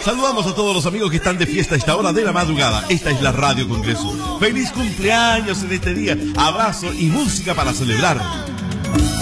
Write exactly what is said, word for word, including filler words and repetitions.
Saludamos a todos los amigos que están de fiesta a esta hora de la madrugada. Esta es la Radio Congreso. Feliz cumpleaños en este día. Abrazo y música para celebrar.